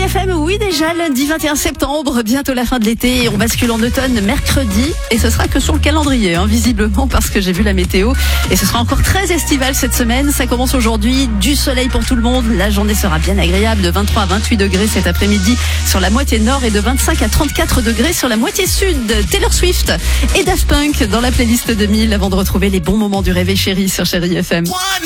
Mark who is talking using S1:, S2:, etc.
S1: FM, oui déjà, lundi 21 septembre, bientôt la fin de l'été, on bascule en automne mercredi et ce sera que sur le calendrier, visiblement, parce que j'ai vu la météo et ce sera encore très estival cette semaine. Ça commence aujourd'hui, du soleil pour tout le monde, la journée sera bien agréable, de 23 à 28 degrés cet après-midi sur la moitié nord et de 25 à 34 degrés sur la moitié sud. Taylor Swift et Daft Punk dans la playlist 2000 avant de retrouver les bons moments du réveil chéri sur Chéri FM.